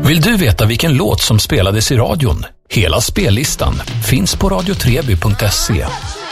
Vill du veta vilken låt som spelades i radion? Hela spellistan finns på radiotreby.se.